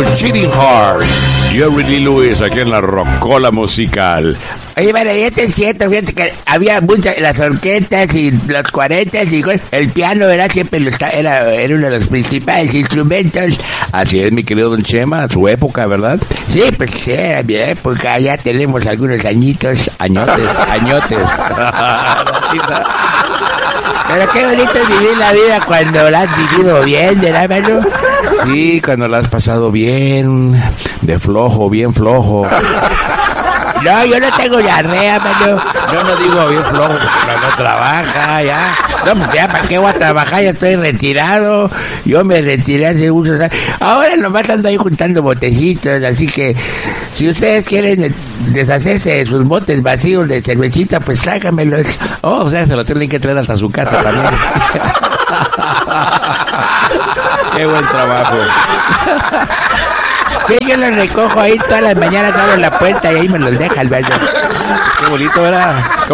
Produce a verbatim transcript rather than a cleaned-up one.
Cheating Heart. Jerry Lee Lewis aquí en la Rocola Musical. Oye, bueno, y eso es cierto, fíjate que había muchas, las orquestas y los cuarentas y cosas, el piano era siempre lo está, era, era uno de los principales instrumentos. Así es, mi querido Don Chema, su época, ¿verdad? Sí, pues sí, era mi época, ya tenemos algunos añitos. Añotes, añotes. Pero qué bonito es vivir la vida cuando la has vivido bien, ¿verdad, mano? Sí, cuando la has pasado bien, de flojo, bien flojo. No, yo no tengo diarrea, mano. Yo no digo bien flojo porque no trabaja, ya. No, pues ya, ¿para qué voy a trabajar? Ya estoy retirado. Yo me retiré hace muchos años. Ahora nomás ando ahí juntando botecitos, así que si ustedes quieren deshacerse de sus botes vacíos de cervecita, pues tráigamelos. Oh, o sea, se lo tienen que traer hasta su casa también. Qué buen trabajo. Sí, yo los recojo ahí todas las mañanas, abro la puerta y ahí me los deja el baño. Qué bonito era.